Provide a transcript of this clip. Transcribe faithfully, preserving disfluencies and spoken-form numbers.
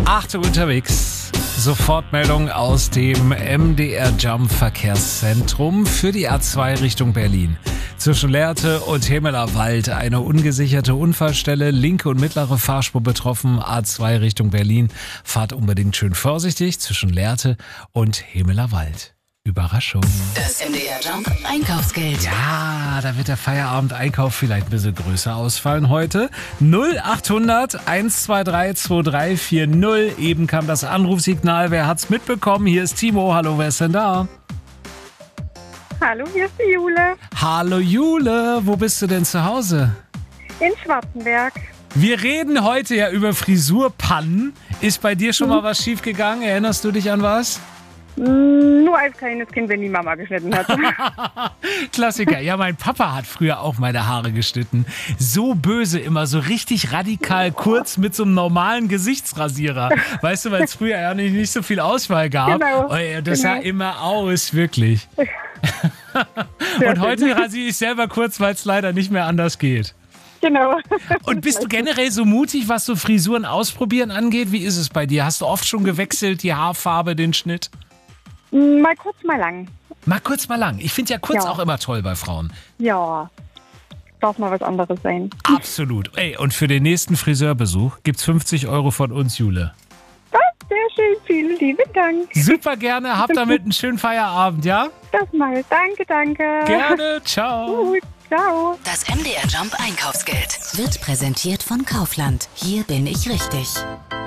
acht Uhr unterwegs. Sofortmeldung aus dem M D R Jump Verkehrszentrum für die A zwei Richtung Berlin. Zwischen Lehrte und Hemelerwald eine ungesicherte Unfallstelle, linke und mittlere Fahrspur betroffen, A zwei Richtung Berlin. Fahrt unbedingt schön vorsichtig zwischen Lehrte und Hemelerwald. Überraschung. Das M D R Jump Einkaufsgeld. Ja, da wird der Feierabend-Einkauf vielleicht ein bisschen größer ausfallen heute. null achthundert eins zwei drei zwei drei vier null. Eben kam das Anrufsignal. Wer hat's mitbekommen? Hier ist Timo. Hallo, wer ist denn da? Hallo, hier ist die Jule. Hallo Jule, wo bist du denn zu Hause? In Schwarzenberg. Wir reden heute ja über Frisurpannen. Ist bei dir schon mal was schiefgegangen? Erinnerst du dich an was? Nur als kleines Kind, wenn die Mama geschnitten hat. Klassiker. Ja, mein Papa hat früher auch meine Haare geschnitten. So böse immer, so richtig radikal kurz mit so einem normalen Gesichtsrasierer. Weißt du, weil es früher ja nicht, nicht so viel Auswahl gab. Genau. Oh, das sah Genau. immer aus, wirklich. Und heute rasiere ich selber kurz, weil es leider nicht mehr anders geht. Genau. Und bist du generell so mutig, was so Frisuren ausprobieren angeht? Wie ist es bei dir? Hast du oft schon gewechselt, die Haarfarbe, den Schnitt? Mal kurz, mal lang. Mal kurz, mal lang. Ich finde ja kurz Ja. auch immer toll bei Frauen. Ja, darf mal was anderes sein. Absolut. Ey, und für den nächsten Friseurbesuch gibt's fünfzig Euro von uns, Jule. Das ist sehr schön, vielen lieben Dank. Super gerne. Habt damit einen schönen Feierabend, ja? Das mal. Danke, danke. Gerne. Ciao. Gut, ciao. Das M D R Jump Einkaufsgeld wird präsentiert von Kaufland. Hier bin ich richtig.